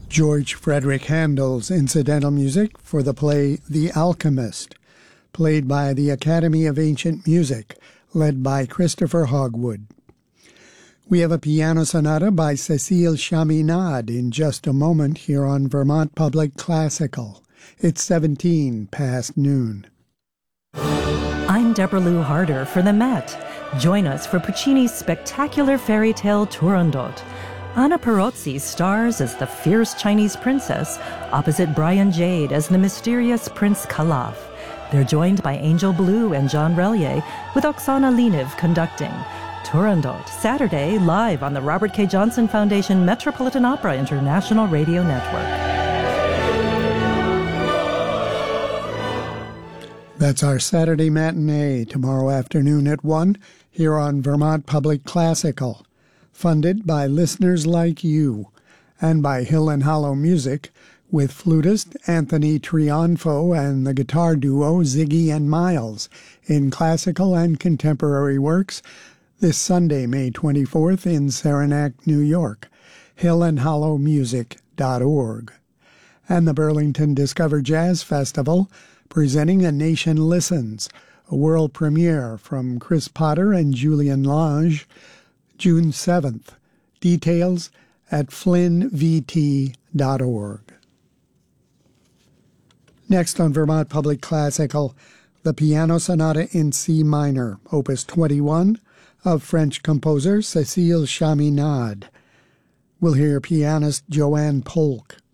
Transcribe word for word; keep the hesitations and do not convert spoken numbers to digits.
George Frederick Handel's incidental music for the play The Alchemist, played by the Academy of Ancient Music, led by Christopher Hogwood. We have a piano sonata by Cécile Chaminade in just a moment here on Vermont Public Classical. It's seventeen past noon. I'm Deborah Lou Harder for the Met. Join us for Puccini's spectacular fairy tale Turandot. Anna Perozzi stars as the fierce Chinese princess, opposite Brian Jade as the mysterious Prince Calaf. They're joined by Angel Blue and John Relier, with Oksana Leniv conducting. Turandot, Saturday, live on the Robert K. Johnson Foundation Metropolitan Opera International Radio Network. That's our Saturday matinee, tomorrow afternoon at one, here on Vermont Public Classical. Funded by listeners like you, and by Hill and Hollow Music, with flutist Anthony Trionfo and the guitar duo Ziggy and Miles in classical and contemporary works this Sunday, May twenty-fourth in Saranac, New York, hill and hollow music dot org. And the Burlington Discover Jazz Festival, presenting A Nation Listens, a world premiere from Chris Potter and Julian Lange, June seventh. Details at flynn v t dot org. Next on Vermont Public Classical, the Piano Sonata in C minor, Opus twenty-one, of French composer Cécile Chaminade. We'll hear pianist Joanne Polk.